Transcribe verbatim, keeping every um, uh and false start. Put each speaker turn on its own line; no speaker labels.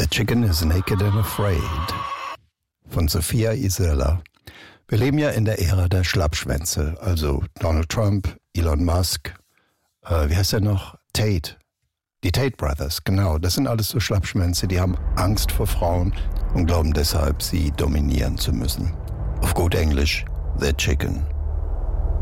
Chicken is Naked and Afraid von Sophia Isela. Wir leben ja in der Ära der Schlappschwänze, also Donald Trump, Elon Musk, äh, wie heißt er noch? Tate. Die Tate Brothers, genau. Das sind alles so Schlappschwänze, die haben Angst vor Frauen und glauben deshalb, sie dominieren zu müssen. Auf gut Englisch, they're chicken.